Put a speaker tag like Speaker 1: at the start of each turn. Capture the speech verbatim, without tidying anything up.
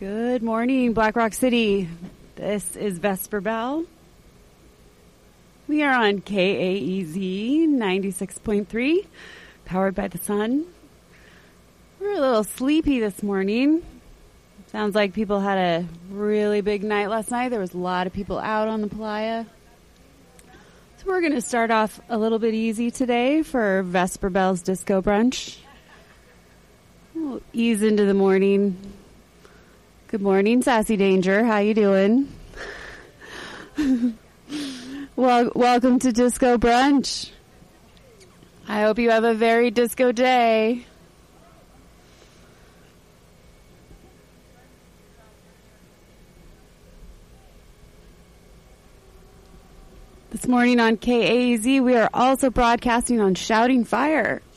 Speaker 1: Good morning, Black Rock City. This is Vesper Bell. We are on K A E Z ninety-six point three, powered by the sun. We're a little sleepy this morning. Sounds like people had a really big night last night. There was a lot of people out on the playa. So we're going to start off a little bit easy today for Vesper Bell's Disco Brunch. We'll ease into the morning. Good morning, Sassy Danger. How you doing? Well, welcome to Disco Brunch. I hope you have a very disco day. This morning on K A E Z, we are also broadcasting on Shouting Fire.